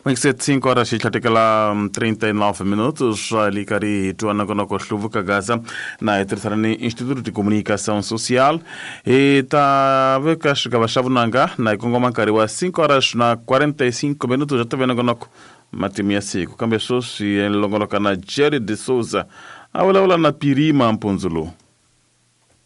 Mixet 5 horas e chatekala 39 minutos likari tuana kono ko Hluvuka Gaza na etrarani Instituto de Comunicação Social e ta vekas gabashavunanga na ikongoma kari wa 5 horas na 45 minutos já tavena kono matimia siku kambesos e longono kana Jerry de Souza awala na pirima mponzulu.